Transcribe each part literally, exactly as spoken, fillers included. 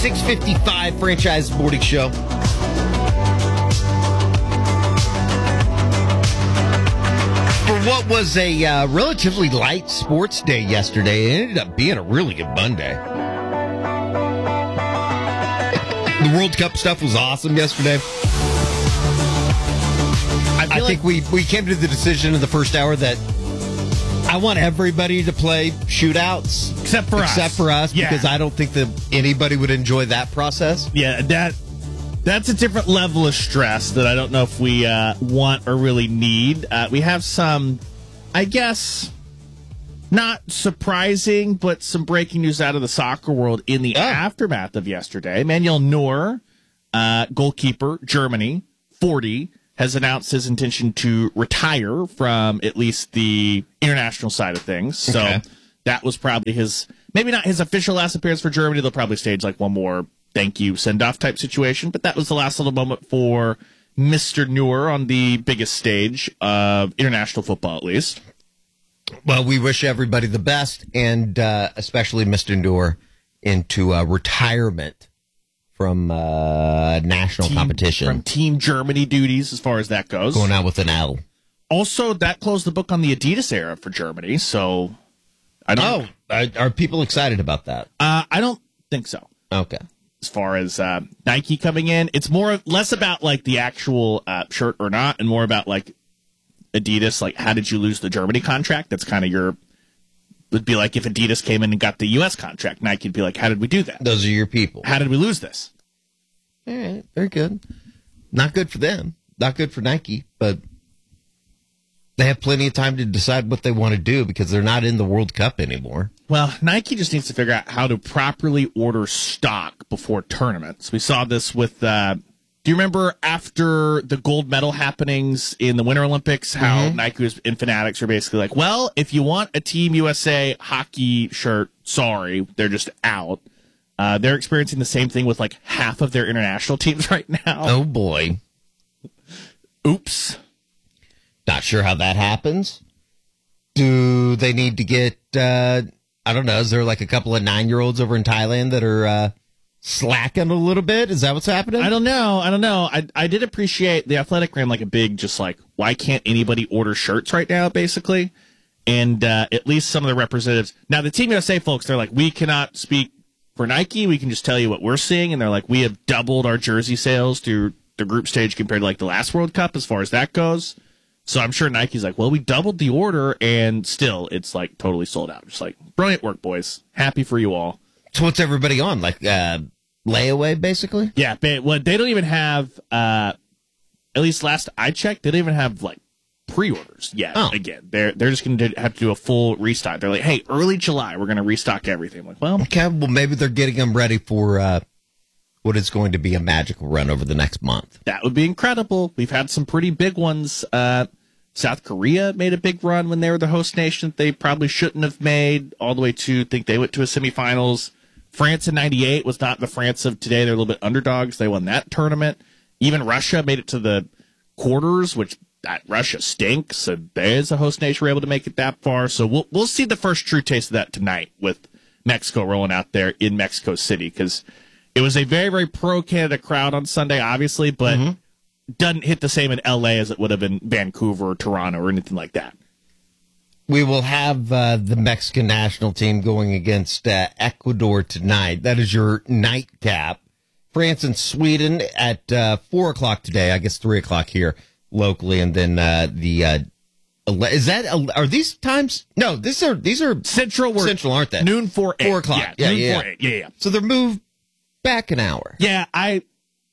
six fifty-five Franchise Morning Show. For what was a uh, relatively light sports day yesterday, it ended up being a really good Monday. The World Cup stuff was awesome yesterday. I, I think like we, we came to the decision in the first hour that I want everybody to play shootouts. Except for except us. Except for us, yeah. because I don't think that anybody would enjoy that process. Yeah, that that's a different level of stress that I don't know if we uh, want or really need. Uh, we have some, I guess, not surprising, but some breaking news out of the soccer world in the oh. aftermath of yesterday. Manuel Neuer, uh, goalkeeper, Germany, forty, has announced his intention to retire from at least the international side of things. So okay. that was probably his, maybe not his official last appearance for Germany. They'll probably stage like one more thank you send-off type situation. But that was the last little moment for Mister Neuer on the biggest stage of international football, at least. Well, we wish everybody the best, and uh, especially Mister Neuer into uh, retirement from uh, national team, competition. From Team Germany duties, as far as that goes. Going out with an L. Also, that closed the book on the Adidas era for Germany, so I don't... Oh, are, are people excited about that? Uh, I don't think so. Okay. As far as uh, Nike coming in, it's more less about like the actual uh, shirt or not, and more about like Adidas, like how did you lose the Germany contract? That's kind of your... would be like if Adidas came in and got the U S contract. Nike would be like, how did we do that? Those are your people. How did we lose this? All right, very good. Not good for them. Not good for Nike, but they have plenty of time to decide what they want to do because they're not in the World Cup anymore. Well, Nike just needs to figure out how to properly order stock before tournaments. We saw this with, uh, do you remember after the gold medal happenings in the Winter Olympics, how mm-hmm. Nike was, and Fanatics are basically like, well, if you want a Team U S A hockey shirt, sorry, they're just out. Uh, they're experiencing the same thing with like half of their international teams right now. Oh, boy. Oops. Not sure how that happens. Do they need to get, uh, I don't know, is there like a couple of nine-year-olds over in Thailand that are uh, slacking a little bit? Is that what's happening? I don't know. I don't know. I I did appreciate the Athletic ran like a big, just like, why can't anybody order shirts right now, basically? And uh, at least some of the representatives. Now, the Team U S A folks, they're like, we cannot speak for Nike. We can just tell you what we're seeing. And they're like, we have doubled our jersey sales through the group stage compared to like the last World Cup as far as that goes. So I'm sure Nike's like, well, we doubled the order, and still it's like totally sold out. Just like, brilliant work, boys. Happy for you all. So what's everybody on? Like uh, layaway, basically? Yeah, but well, they don't even have, uh, at least last I checked, they don't even have like pre-orders yet. Oh. Again, they're they're just going to have to do a full restock. They're like, hey, early July, we're going to restock everything. I'm like, well, okay, well, maybe they're getting them ready for uh, what is going to be a magical run over the next month. That would be incredible. We've had some pretty big ones. Uh, South Korea made a big run when they were the host nation that they probably shouldn't have made, all the way to, I think they went to a semifinals. France in ninety-eight was not the France of today. They're a little bit underdogs. They won that tournament. Even Russia made it to the quarters, which that Russia stinks. So they, as a host nation, were able to make it that far. So we'll we'll see the first true taste of that tonight with Mexico rolling out there in Mexico City, because it was a very, very pro-Canada crowd on Sunday, obviously, but mm-hmm. doesn't hit the same in L A as it would have in Vancouver or Toronto or anything like that. We will have uh, the Mexican national team going against uh, Ecuador tonight. That is your nightcap. France and Sweden at uh, four o'clock today. I guess three o'clock here locally, and then uh, the uh, is that are these times? No, these are these are central. Central, aren't they? Noon four eight. Four o'clock. Yeah, yeah, noon yeah. four eight. Yeah, yeah. So they're moved back an hour. Yeah, I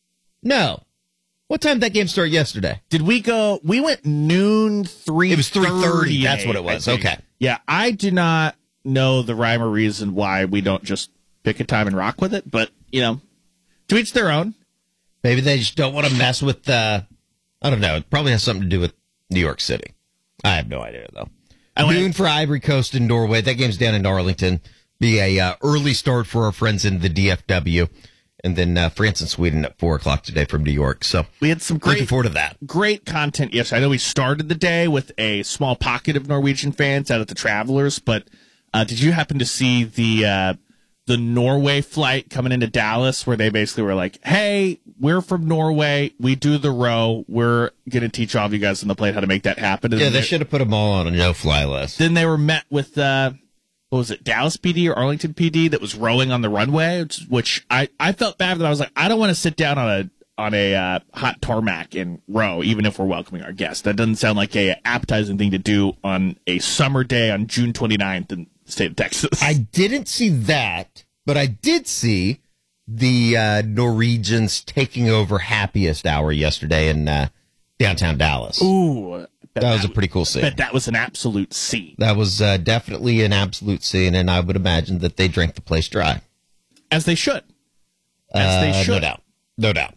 no. What time did that game start yesterday? Did we go? We went noon three. It was three thirty. That's what it was. Okay. Yeah, I do not know the rhyme or reason why we don't just pick a time and rock with it, but you know, to each their own. Maybe they just don't want to mess with. Uh, I don't know. It probably has something to do with New York City. I have no idea though. I noon for Ivory Coast and Norway. That game's down in Arlington. Be a uh, early start for our friends in the D F W. And then uh, France and Sweden at four o'clock today from New York. So we had some great, looking forward to that. Great content. Yes, I know we started the day with a small pocket of Norwegian fans out at the Travelers, but uh, did you happen to see the uh, the Norway flight coming into Dallas, where they basically were like, "Hey, we're from Norway. We do the row. We're going to teach all of you guys on the plane how to make that happen." And Yeah, they they- should have put them all on a no-fly list. Then they were met with, uh, what was it, Dallas P D or Arlington P D that was rowing on the runway, which, which I, I felt bad that I was like, I don't want to sit down on a on a uh, hot tarmac and row, even if we're welcoming our guests. That doesn't sound like a appetizing thing to do on a summer day on June twenty-ninth in the state of Texas. I didn't see that, but I did see the uh, Norwegians taking over Happiest Hour yesterday in uh, downtown Dallas. Ooh. That was a pretty cool scene. But that was an absolute scene. That was uh, definitely an absolute scene, and I would imagine that they drank the place dry. As they should. As Uh, they should. No doubt. No doubt.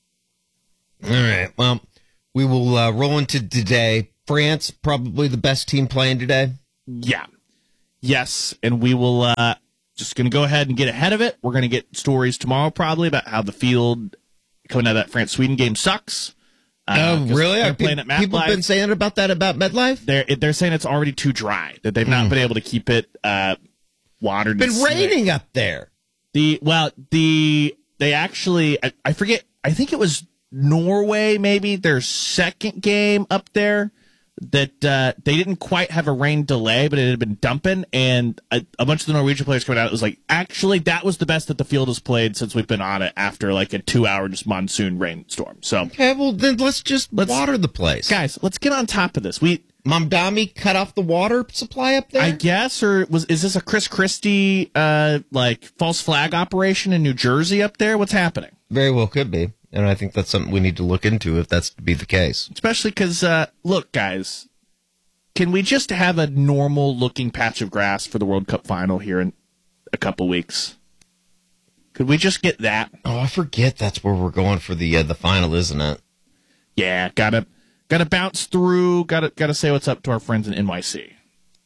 All right. Well, we will uh, roll into today. France, probably the best team playing today. Yeah. Yes. And we will uh, just going to go ahead and get ahead of it. We're going to get stories tomorrow probably about how the field coming out of that France-Sweden game sucks. Uh, Oh, 'cause really? They're Are playing pe- at MetLife. people have been saying about that about MetLife? They're, they're saying it's already too dry, that they've not been able to keep it uh, watered. It's been and slick. raining up there. The well, the they actually I, I forget. I think it was Norway, maybe their second game up there. That uh, they didn't quite have a rain delay, but it had been dumping, and a, a bunch of the Norwegian players coming out. It was like, actually, that was the best that the field has played since we've been on it after like a two-hour just monsoon rainstorm. So, Okay, well, then let's just Let's- water the place. guys, let's get on top of this. We Mamdani cut off the water supply up there? I guess, or was is this a Chris Christie uh, like false flag operation in New Jersey up there? What's happening? Very well could be. And I think that's something we need to look into if that's to be the case. Especially because, uh, look, guys, can we just have a normal looking patch of grass for the World Cup final here in a couple weeks? Could we just get that? Oh, I forget that's where we're going for the uh, the final, isn't it? Yeah, gotta gotta bounce through. Gotta gotta say what's up to our friends in N Y C.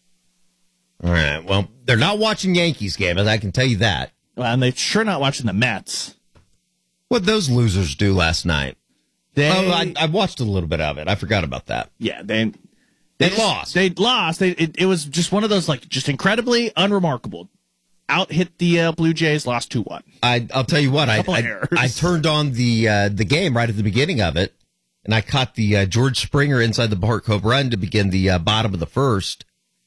All right. Well, they're not watching Yankees game, as I can tell you that. Well, and they're sure not watching the Mets. What those losers do last night? They, Oh, I, I watched a little bit of it. I forgot about that. yeah, they They just- lost. They lost. They it, it was just one of those like just incredibly unremarkable. Out hit the uh, Blue Jays, lost two one. I, I'll tell you what. I, Couple I, errors. I turned on the uh, the game right at the beginning of it, and I caught the uh, George Springer inside the Bart Cove run to begin the uh, bottom of the first.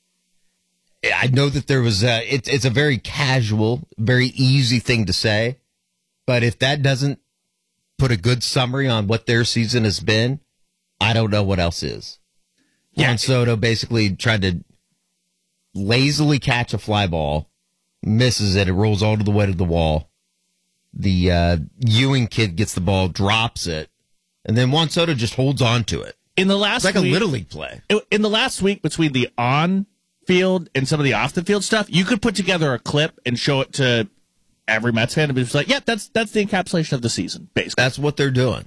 I know that there was uh, it's it's a very casual, very easy thing to say, but if that doesn't put a good summary on what their season has been, I don't know what else is. Yeah. Juan Soto basically tried to lazily catch a fly ball, misses it, it rolls all to the way to the wall. The uh, Ewing kid gets the ball, drops it, and then Juan Soto just holds on to it. In the last It's like week, a Little League play. in the last week between the on field and some of the off the field stuff, you could put together a clip and show it to every Mets fan and be just like, "Yep, that's that's the encapsulation of the season." Basically, That's what they're doing.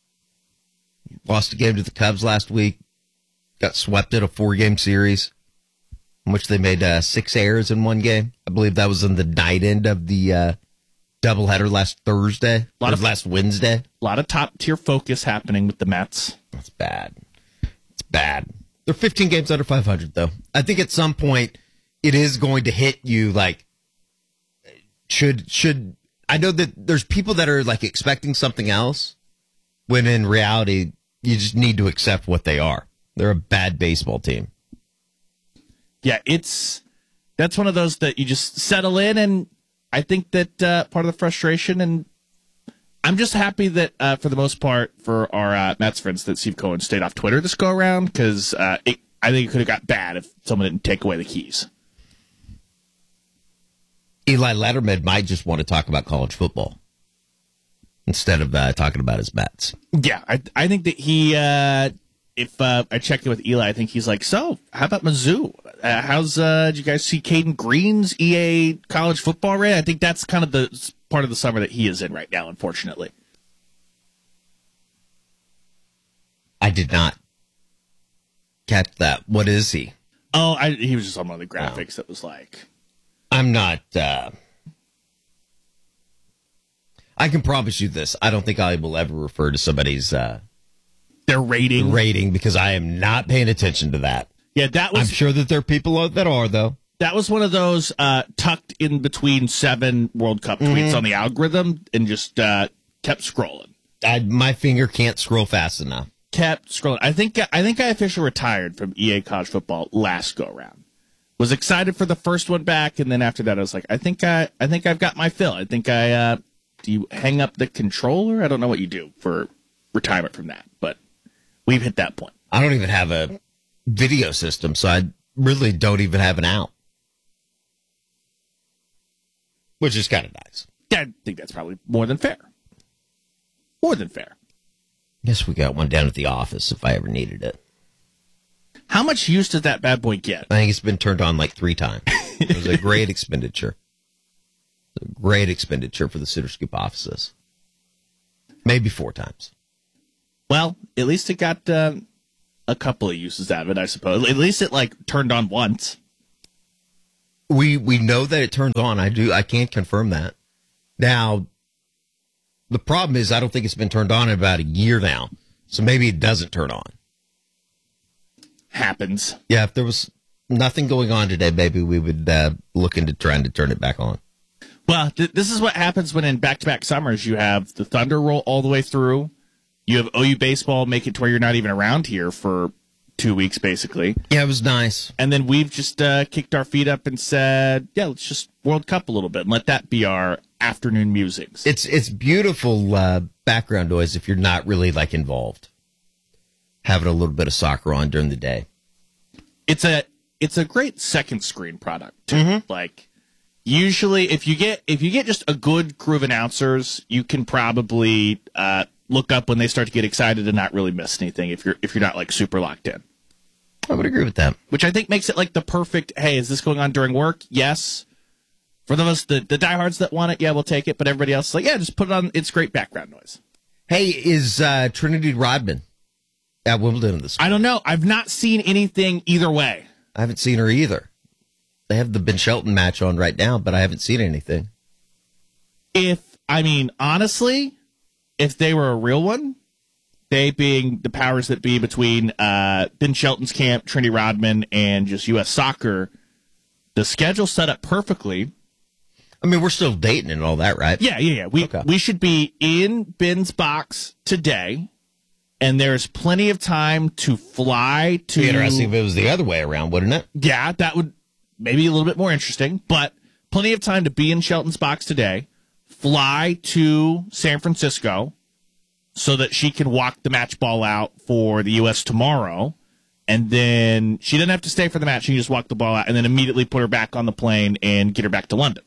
Lost a game to the Cubs last week. Got swept in a four-game series in which they made uh, six errors in one game. I believe that was in the night end of the uh, doubleheader last Thursday. Lot Or of- last Wednesday. a lot of top tier focus happening with the Mets. That's bad. It's bad. They're fifteen games under five hundred, though. I think at some point it is going to hit you like, should, should, I know that there's people that are like expecting something else when in reality, you just need to accept what they are. They're a bad baseball team. Yeah, it's that's one of those that you just settle in, and I think that uh, part of the frustration, and I'm just happy that uh, for the most part for our uh, Mets friends that Steve Cohen stayed off Twitter this go around because uh, it, I think it could have got bad if someone didn't take away the keys. Eli Letterman might just want to talk about college football instead of uh, talking about his Mets. Yeah, I I think that he. Uh, if uh, I checked in with Eli, I think he's like, so how about Mizzou? Uh, how's uh, did you guys see Caden Green's E A college football rate? I think that's kind of the s- part of the summer that he is in right now, unfortunately. I did not catch that. What is he? Oh, I, he was just on one of the graphics that was like, I'm not. Uh, I can promise you this. I don't think I will ever refer to somebody's uh, their rating. rating because I am not paying attention to that. Yeah, that I'm was sure that there are people that are, though. that was one of those uh, tucked in between seven World Cup tweets Mm-hmm. on the algorithm and just uh, kept scrolling. I, my finger can't scroll fast enough. Kept scrolling. I think I think I officially retired from E A College Football last go round. Was excited for the first one back, and then after that, I was like, I think I I think I've got my fill. I think I uh, do you hang up the controller? I don't know what you do for retirement from that, but we've hit that point. I don't even have a video system, so I really don't even have an out. Which is kind of nice. I think that's probably more than fair. More than fair. Guess we got one down at the office if I ever needed it. How much use does that bad boy get? I think it's been turned on like three times. It was a great expenditure. A great expenditure for the Sitter Scoop offices. Maybe four times. Well, at least it got um, a couple of uses out of it, I suppose. At least it like turned on once. We we know that it turns on. I do. I can't confirm that. Now, the problem is I don't think it's been turned on in about a year now. So maybe it doesn't turn on. Happens. Yeah, if there was nothing going on today, maybe we would uh, look into trying to turn it back on. Well, th- this is what happens when in back-to-back summers you have the Thunder roll all the way through. You have O U baseball make it to where you're not even around here for two weeks, basically. Yeah, it was nice. And then we've just uh, kicked our feet up and said, yeah, let's just World Cup a little bit and let that be our afternoon musings. It's it's beautiful uh, background noise if you're not really like involved. Having a little bit of soccer on during the day. It's a it's a great second screen product too. Mm-hmm. Like usually, if you get if you get just a good crew of announcers, you can probably uh, look up when they start to get excited and not really miss anything. If you're if you're not like super locked in, I would agree with that. which I think makes it like the perfect. Hey, is this going on during work? Yes. For those the the diehards that want it, yeah, we'll take it. But everybody else is like, yeah, just put it on. It's great background noise. Hey, is uh, Trinity Rodman at Wimbledon this week? I don't know. I've not seen anything either way. I haven't seen her either. They have the Ben Shelton match on right now, but I haven't seen anything. If I mean honestly, if they were a real one, they being the powers that be between uh, Ben Shelton's camp, Trinity Rodman, and just U S Soccer, the schedule set up perfectly. I mean, we're still dating and all that, right? Yeah, yeah, yeah. We Okay. we should be in Ben's box today, and there's plenty of time to fly to. Be interesting if it was the other way around, wouldn't it? Yeah, that would maybe a little bit more interesting, but plenty of time to be in Shelton's box today, fly to San Francisco so that she can walk the match ball out for the U S tomorrow, and then she doesn't have to stay for the match. She can just walk the ball out and then immediately put her back on the plane and get her back to London.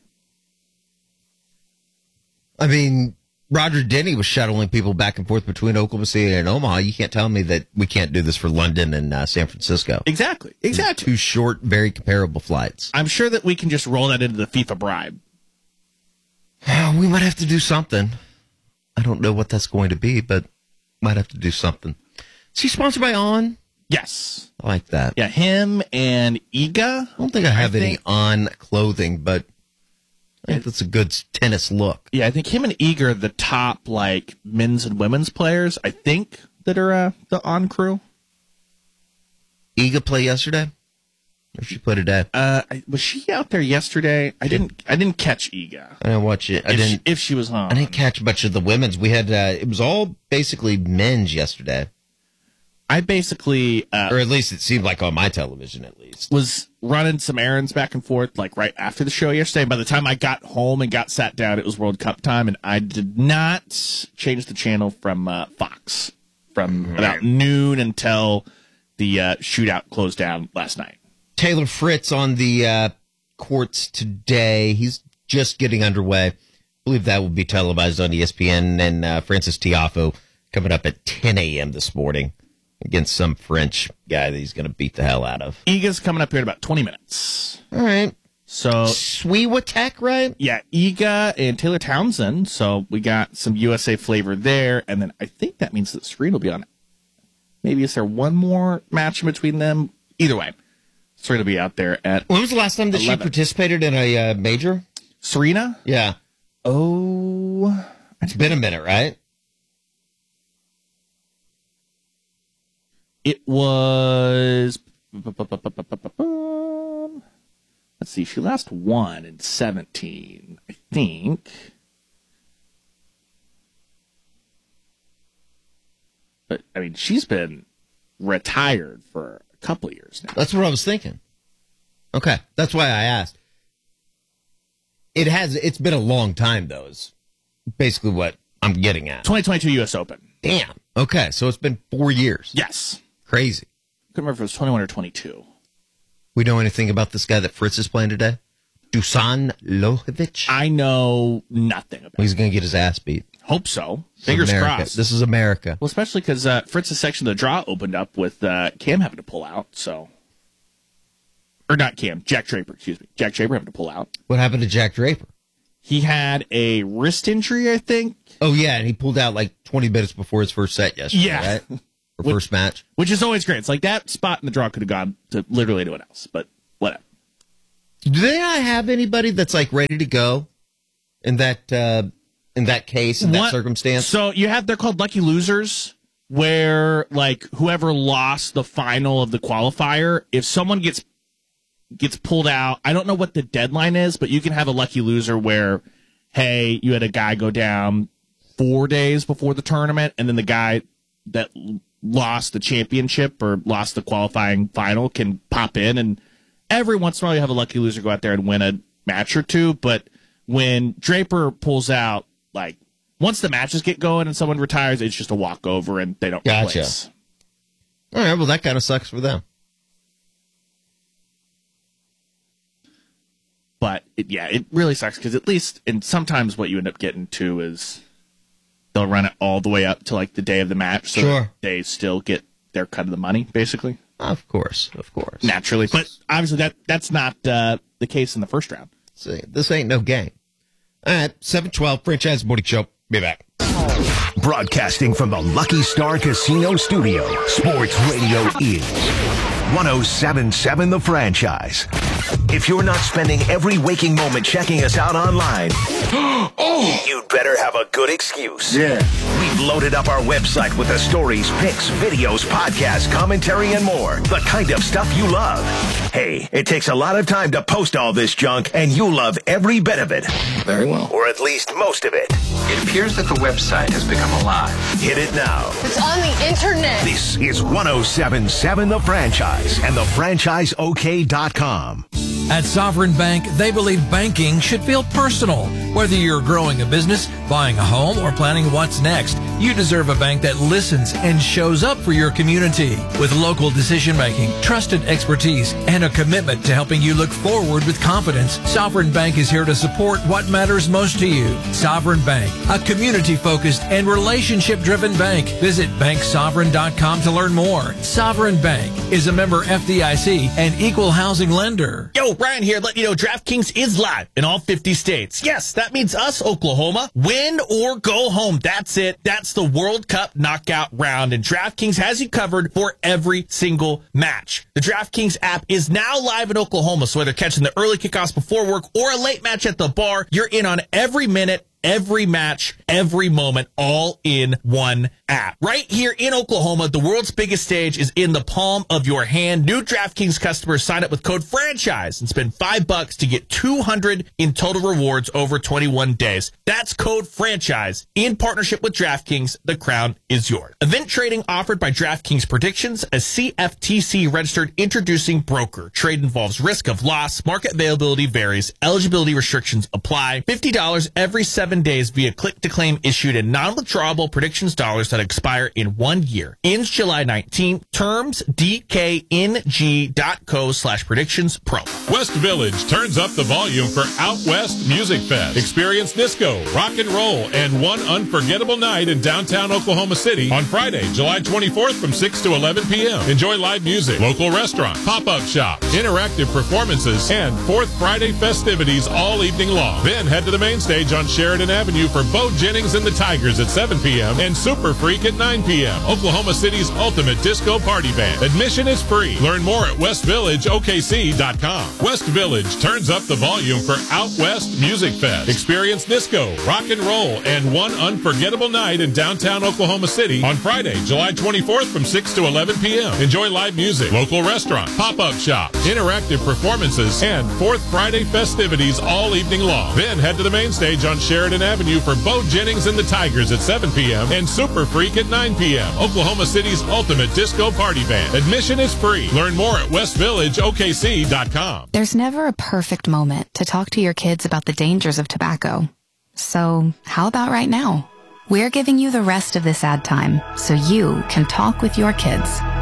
I mean, Roger Denny was shuttling people back and forth between Oklahoma City and Omaha. You can't tell me that we can't do this for London and uh, San Francisco. Exactly, exactly. Two short, very comparable flights. I'm sure that we can just roll that into the FIFA bribe. We might have to do something. I don't know what that's going to be, but might have to do something. Is he sponsored by On? Yes. I like that. Yeah, him and Iga. I don't think I have I any think- On clothing, but I think that's a good tennis look. Yeah, I think him and Iga are the top, like, men's and women's players, I think, that are uh, the On crew. Iga play yesterday? Or she play today? Uh, I- was she out there yesterday? I didn't. I didn't catch Iga. I didn't watch it. I if, didn't. she, if she was on, I didn't catch much of the women's. We had uh, it was all basically men's yesterday, I basically uh, or at least it seemed like on my television, at least. was running some errands back and forth, like right after the show yesterday. By the time I got home and got sat down, it was World Cup time, and I did not change the channel from uh, Fox from about noon until the uh, shootout closed down last night. Taylor Fritz on the uh, courts today. He's just getting underway. I believe that will be televised on E S P N. And uh, Francis Tiafoe coming up at ten a.m. this morning against some French guy that he's going to beat the hell out of. Iga's coming up here in about twenty minutes. All right. So Swiatek, right? yeah, Iga and Taylor Townsend. So we got some U S A flavor there, and then I think that means that Serena will be on. Maybe is there one more match in between them? Either way, Serena will be out there at When was the last time that eleven. she participated in a uh, major? Serena. Yeah. Oh, It's been a minute, right? it was. Let's let's see, she last won in seventeen, I think. But, I mean, she's been retired for a couple of years now. That's what I was thinking. Okay, that's why I asked. It has, it's been a long time, though, is basically what I'm getting at. twenty twenty-two U S Open. Damn. Okay, so it's been four years. Yes. Crazy. Couldn't remember if it was twenty-one or twenty-two. We know anything about this guy that Fritz is playing today? Dusan Lajovic? I know nothing about Well, he's going to get his ass beat. Hope so. This is Fingers America. crossed. This is America. Well, especially because uh, Fritz's section of the draw opened up with uh, Cam having to pull out, so. Or not Cam, Jack Draper, excuse me. Jack Draper having to pull out. What happened to Jack Draper? He had a wrist injury, I think. Oh, yeah, and he pulled out like twenty minutes before his first set yesterday, Yeah. right? Or Which- first match. Which is always great. It's like that spot in the draw could have gone to literally anyone else, but whatever. Do they not have anybody that's like ready to go in that uh, in that case, in that What- circumstance? So you have, they're called lucky losers, where like whoever lost the final of the qualifier, if someone gets gets pulled out, I don't know what the deadline is, but you can have a lucky loser where, hey, you had a guy go down four days before the tournament, and then the guy that lost the championship or lost the qualifying final can pop in, and every once in a while you have a lucky loser go out there and win a match or two. But when Draper pulls out, like once the matches get going and someone retires, it's just a walkover and they don't Gotcha. replace. All right, well, that kind of sucks for them. But it, yeah, it really sucks because at least, and sometimes what you end up getting to is they'll run it all the way up to like the day of the match, so Sure. that they still get their cut of the money, basically, Of course, of course. naturally. But obviously, that that's not uh, the case in the first round. See, this ain't no game. All right, seven twelve, Franchise Morning Show. Be back. Broadcasting from the Lucky Star Casino Studio, Sports Radio is one oh seven point seven The Franchise. If you're not spending every waking moment checking us out online, oh, you'd better have a good excuse. Yeah. We've loaded up our website with the stories, pics, videos, podcasts, commentary, and more. The kind of stuff you love. Hey, it takes a lot of time to post all this junk, and you'll love every bit of it. Very well. Or at least most of it. It appears that the website has become alive. Hit it now. It's on the internet. This is one oh seven point seven The Franchise and the franchise o k dot com. At Sovereign Bank, they believe banking should feel personal. Whether you're growing a business, buying a home, or planning what's next, you deserve a bank that listens and shows up for your community. With local decision-making, trusted expertise, and a commitment to helping you look forward with confidence, Sovereign Bank is here to support what matters most to you. Sovereign Bank, a community-focused and relationship-driven bank. Visit bank sovereign dot com to learn more. Sovereign Bank is a member F D I C and equal housing lender. Yo, Ryan here, letting you know DraftKings is live in all fifty states. Yes, that means us, Oklahoma. Win or go home. That's it. That's the World Cup knockout round, and DraftKings has you covered for every single match. The DraftKings app is now live in Oklahoma, so whether catching the early kickoffs before work or a late match at the bar, you're in on every minute, every match, every moment, all in one app. Right here in Oklahoma, the world's biggest stage is in the palm of your hand. New DraftKings customers sign up with code FRANCHISE and spend five bucks to get two hundred in total rewards over twenty-one days. That's code FRANCHISE in partnership with DraftKings. The crown is yours. Event trading offered by DraftKings Predictions, a C F T C registered introducing broker. Trade involves risk of loss. Market availability varies. Eligibility restrictions apply. fifty dollars every seven days via click to claim issued in non-withdrawable predictions dollars that expire in one year. Ends July nineteenth. Terms D K N G dot co slash predictions pro. West Village turns up the volume for Out West Music Fest. Experience disco, rock and roll, and one unforgettable night in downtown Oklahoma City on Friday, July twenty-fourth from six to eleven p.m. Enjoy live music, local restaurant, pop-up shop, interactive performances, and Fourth Friday festivities all evening long. Then head to the main stage on Sheridan Sheridan Avenue for Bo Jennings and the Tigers at seven p.m. and Super Freak at nine p.m. Oklahoma City's ultimate disco party band. Admission is free. Learn more at west village o k c dot com. West Village turns up the volume for Out West Music Fest. Experience disco, rock and roll, and one unforgettable night in downtown Oklahoma City on Friday, July twenty-fourth from six to eleven p.m. Enjoy live music, local restaurant, pop-up shop, interactive performances, and Fourth Friday festivities all evening long. Then head to the main stage on Sheridan Avenue for Bo Jennings and the Tigers at seven p.m. and Super Freak at nine p.m. Oklahoma City's ultimate disco party band. Admission is free. Learn more at west village o k c dot com. There's never a perfect moment to talk to your kids about the dangers of tobacco. So how about right now? We're giving you the rest of this ad time so you can talk with your kids.